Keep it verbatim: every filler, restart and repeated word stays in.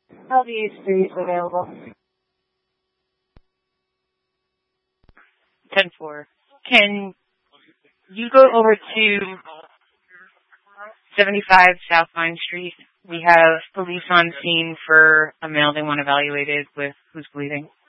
L D H three is available. ten four. Can you go over to seventy-five South Vine Street? We have police on scene for a male they want evaluated with who's bleeding.